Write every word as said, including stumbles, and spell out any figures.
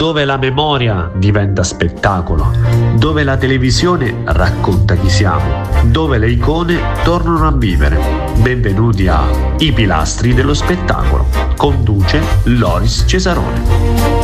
dove la memoria diventa spettacolo, dove la televisione racconta chi siamo, dove le icone tornano a vivere. Benvenuti a I pilastri dello spettacolo. Conduce Loris Cesarone.